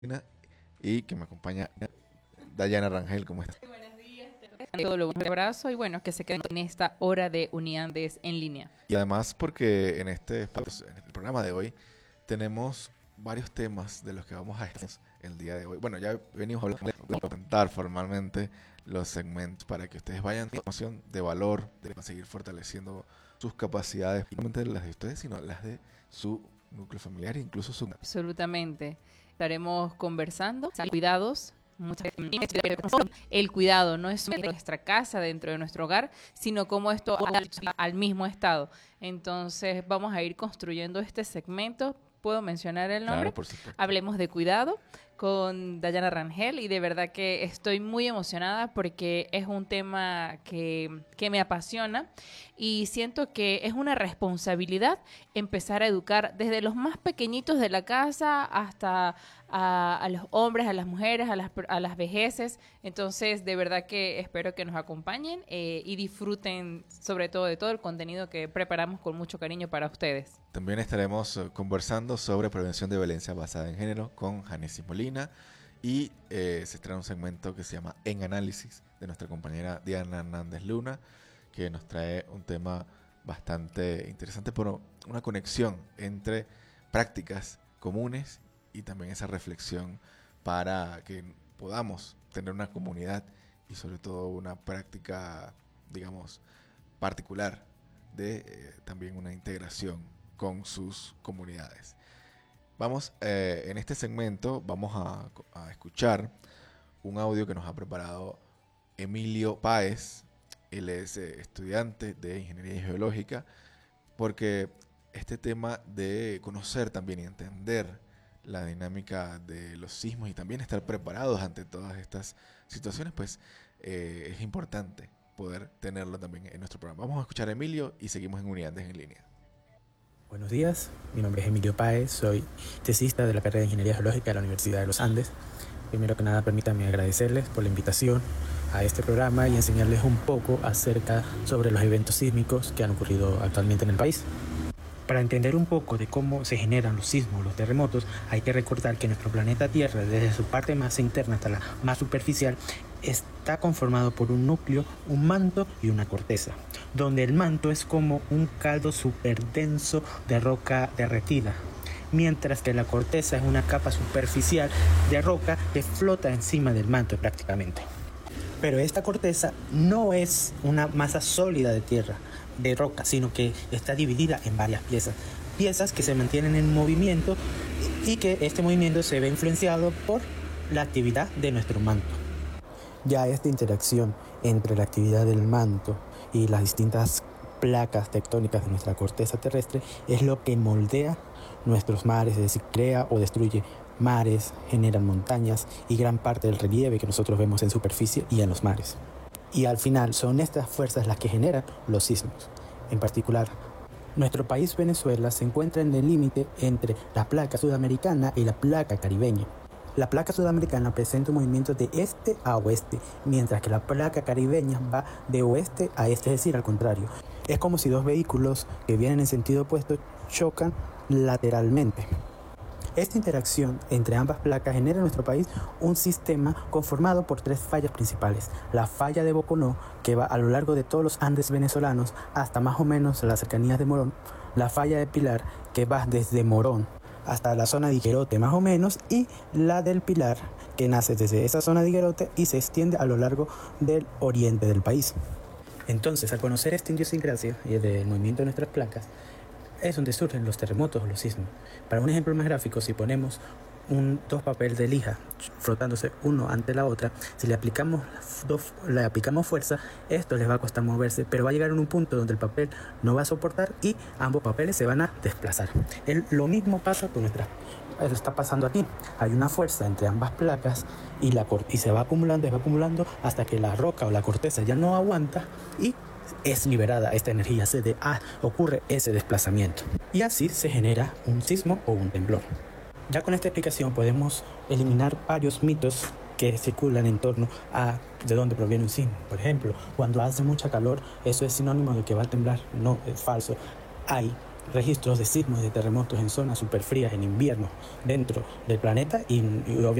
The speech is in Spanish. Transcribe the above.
Y que me acompaña Dayana Rangel. ¿Cómo estás? Buenos días, todo lo un abrazo y bueno, que se queden en esta hora de Uniandes en línea. Y además porque en este espacio, en el programa de hoy, tenemos varios temas de los que vamos a estar el día de hoy. Bueno, ya venimos hablando de presentar formalmente los segmentos para que ustedes vayan con información de valor, de seguir fortaleciendo sus capacidades, no solamente las de ustedes, sino las de su núcleo familiar e incluso su... Absolutamente. Estaremos conversando, cuidados. El cuidado no es de nuestra casa, dentro de nuestro hogar, sino como esto al mismo estado. Entonces vamos a ir construyendo este segmento. ¿Puedo mencionar el nombre? Claro, por supuesto. Hablemos de cuidado con Dayana Rangel y de verdad que estoy muy emocionada porque es un tema que me apasiona y siento que es una responsabilidad empezar a educar desde los más pequeñitos de la casa hasta a los hombres, a las mujeres, a las vejeces. Entonces, de verdad que espero que nos acompañen y disfruten sobre todo de todo el contenido que preparamos con mucho cariño para ustedes. También estaremos conversando sobre prevención de violencia basada en género con Janesis Molina y se estrena un segmento que se llama En Análisis de nuestra compañera Diana Hernández Luna, que nos trae un tema bastante interesante por una conexión entre prácticas comunes y también esa reflexión para que podamos tener una comunidad y sobre todo una práctica, digamos, particular de también una integración con sus comunidades. Vamos, en este segmento vamos a escuchar un audio que nos ha preparado Emilio Páez. Él es estudiante de Ingeniería Geológica, porque este tema de conocer también y entender la dinámica de los sismos y también estar preparados ante todas estas situaciones, pues es importante poder tenerlo también en nuestro programa. Vamos a escuchar a Emilio y seguimos en Uniandes en línea. Buenos días, mi nombre es Emilio Páez, soy tesista de la carrera de Ingeniería Geológica de la Universidad de los Andes. Primero que nada, permítanme agradecerles por la invitación a este programa y enseñarles un poco acerca sobre los eventos sísmicos que han ocurrido actualmente en el país. Para entender un poco de cómo se generan los sismos, los terremotos, hay que recordar que nuestro planeta Tierra, desde su parte más interna hasta la más superficial, está conformado por un núcleo, un manto y una corteza, donde el manto es como un caldo súper denso de roca derretida, mientras que la corteza es una capa superficial de roca que flota encima del manto prácticamente. Pero esta corteza no es una masa sólida de tierra, de roca, sino que está dividida en varias piezas que se mantienen en movimiento y que este movimiento se ve influenciado por la actividad de nuestro manto. Ya esta interacción entre la actividad del manto y las distintas placas tectónicas de nuestra corteza terrestre es lo que moldea nuestros mares, es decir, crea o destruye mares, generan montañas y gran parte del relieve que nosotros vemos en superficie y en los mares. Y al final son estas fuerzas las que generan los sismos. En particular, nuestro país Venezuela se encuentra en el límite entre la placa sudamericana y la placa caribeña. La placa sudamericana presenta un movimiento de este a oeste, mientras que la placa caribeña va de oeste a este, es decir, al contrario. Es como si dos vehículos que vienen en sentido opuesto chocan lateralmente. Esta interacción entre ambas placas genera en nuestro país un sistema conformado por tres fallas principales. La falla de Boconó, que va a lo largo de todos los Andes venezolanos hasta más o menos las cercanías de Morón. La falla de Pilar, que va desde Morón hasta la zona de Higuerote más o menos, y la del Pilar, que nace desde esa zona de Higuerote y se extiende a lo largo del oriente del país. Entonces, al conocer esta idiosincrasia y del movimiento de nuestras placas, es donde surgen los terremotos o los sismos. Para un ejemplo más gráfico, si ponemos dos papeles de lija frotándose uno ante la otra, si le aplicamos fuerza, esto les va a costar moverse, pero va a llegar en un punto donde el papel no va a soportar y ambos papeles se van a desplazar. Lo mismo pasa con eso está pasando aquí. Hay una fuerza entre ambas placas y se va acumulando hasta que la roca o la corteza ya no aguanta y es liberada esta energía, ocurre ese desplazamiento. Y así se genera un sismo o un temblor. Ya con esta explicación podemos eliminar varios mitos que circulan en torno a de dónde proviene un sismo. Por ejemplo, cuando hace mucha calor, eso es sinónimo de que va a temblar. No, es falso. Hay registros de sismos y de terremotos en zonas superfrías en invierno dentro del planeta y